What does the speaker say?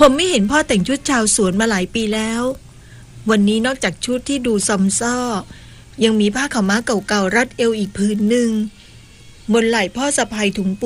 ผมไม่เห็นพ่อแต่งชุดชาวสวนมาหลายปีแล้ววันนี้นอกจากชุดที่ดูซอมซ่อยังมีผ้าขาวม้าเก่าๆรัดเอวอีกผืนหนึ่งบนไหล่พ่อสะพายถุง